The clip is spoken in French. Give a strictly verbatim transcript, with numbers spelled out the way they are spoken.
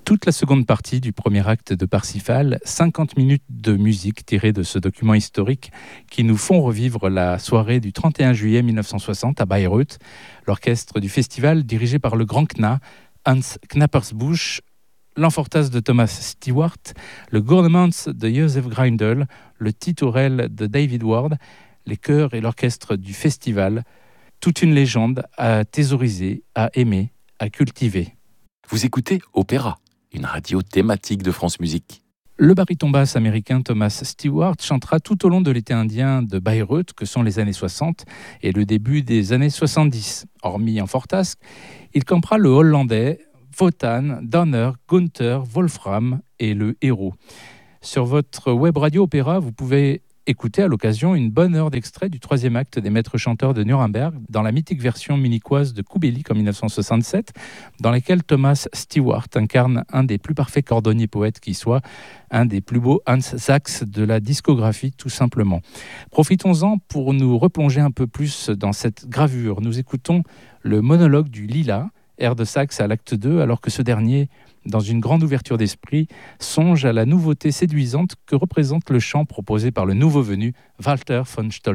Toute la seconde partie du premier acte de Parsifal, cinquante minutes de musique tirée de ce document historique qui nous font revivre la soirée du trente et un juillet mille neuf cent soixante à Bayreuth. L'orchestre du festival, dirigé par le grand Kna, Hans Knappersbusch, l'Enfortas de Thomas Stewart, le Gouvernements de Joseph Grindel, le Titorel de David Ward, les chœurs et l'orchestre du festival. Toute une légende à thésauriser, à aimer, à cultiver. Vous écoutez Opéra, une radio thématique de France Musique. Le baryton basse américain Thomas Stewart chantera tout au long de l'été indien de Bayreuth, que sont les années soixante et le début des années soixante-dix. Hormis en Fortasque, il campera le hollandais Wotan, Donner, Gunther, Wolfram et le héros. Sur votre web radio Opéra, vous pouvez écouter à l'occasion une bonne heure d'extrait du troisième acte des Maîtres chanteurs de Nuremberg dans la mythique version munichoise de Kubelik en mille neuf cent soixante-sept, dans laquelle Thomas Stewart incarne un des plus parfaits cordonniers poètes qui soit, un des plus beaux Hans Sachs de la discographie tout simplement. Profitons-en pour nous replonger un peu plus dans cette gravure. Nous écoutons le monologue du Lilas, air de Sachs à l'acte deux, alors que ce dernier, dans une grande ouverture d'esprit, songe à la nouveauté séduisante que représente le chant proposé par le nouveau venu Walter von Stolz.